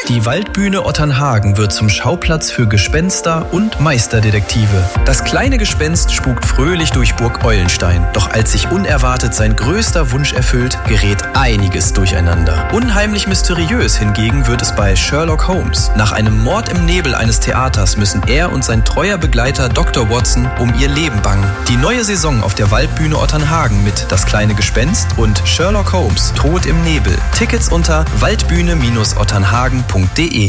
Die Waldbühne Otternhagen wird zum Schauplatz für Gespenster und Meisterdetektive. Das kleine Gespenst spukt fröhlich durch Burg Eulenstein. Doch als sich unerwartet sein größter Wunsch erfüllt, gerät einiges durcheinander. Unheimlich mysteriös hingegen wird es bei Sherlock Holmes. Nach einem Mord im Nebel eines Theaters müssen er und sein treuer Begleiter Dr. Watson um ihr Leben bangen. Die neue Saison auf der Waldbühne Otternhagen mit Das kleine Gespenst und Sherlock Holmes, Tod im Nebel. Tickets unter waldbühne-otternhagen.de